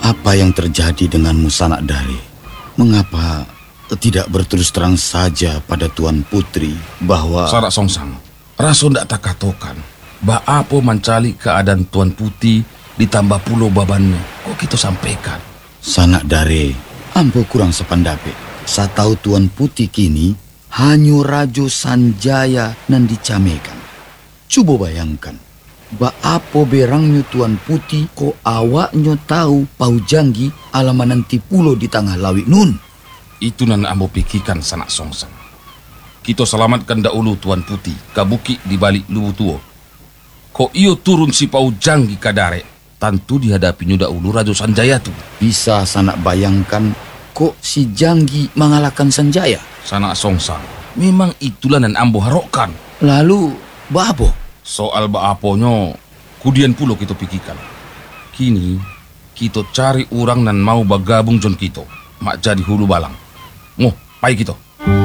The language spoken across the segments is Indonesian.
Apa yang terjadi denganmu, Sanak Dare? Mengapa tidak berterus terang saja pada Tuan Putri bahwa... Sanak Songsang, raso ndak tak katokan. Apa mencari keadaan Tuan Putih ditambah pulau babannya. Kok kita sampaikan? Sanak Dare, ambo kurang sependapat. Saya tahu Tuan Putih kini hanya Rajo Sanjaya nan dicamekan. Coba bayangkan, apa berangnya Tuan Putih ko awaknya tahu Pau Janggi alaman nanti pulau di tengah lawi nun. Itu nan ambo pikirkan, Sanak Songsang. Kita selamatkan dahulu Tuan Putih kabuki di balik Lubu Tuo. Kok iyo turun si Pau Janggi kadare, tentu dihadapinya dahulu Rajo Sanjaya tu. Bisa Sanak bayangkan kok si Janggi mengalahkan Sanjaya? Sanak Songsang, memang itulah nan ambo harokkan. Lalu babo? Soal aponyo, kudian pulau kita pikirkan. Kini kita cari orang nan mau bergabung jon kita, mak jadi hulu balang. Ngoh, pai kita.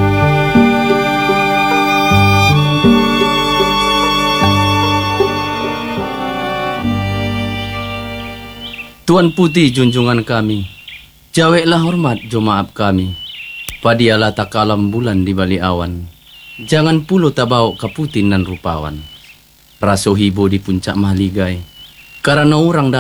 Tuan Putih junjungan kami, jaweklah hormat jo maaf kami. Padialah takalam bulan di bali awan, jangan pulo tabau kaputin nan rupawan. Raso hibo di puncak mahligai, karena orang